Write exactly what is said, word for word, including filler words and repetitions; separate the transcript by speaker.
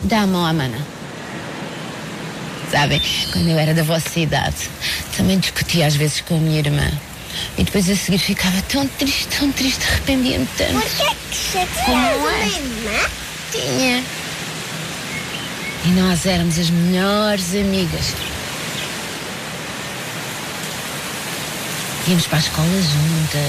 Speaker 1: Dá a mão à mana. Sabem, quando eu era da vossa idade, também discutia às vezes com a minha irmã. E depois a seguir ficava tão triste, tão triste, arrependia-me tanto.
Speaker 2: Por que é que você tinha uma irmã?
Speaker 1: Tinha. E nós éramos as melhores amigas. Íamos para a escola juntas.